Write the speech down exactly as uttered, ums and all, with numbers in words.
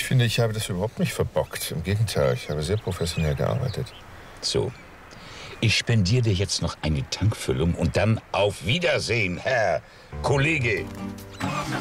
finde, ich habe das überhaupt nicht verbockt. Im Gegenteil, ich habe sehr professionell gearbeitet. So. Ich spendiere dir jetzt noch eine Tankfüllung und dann auf Wiedersehen, Herr Kollege.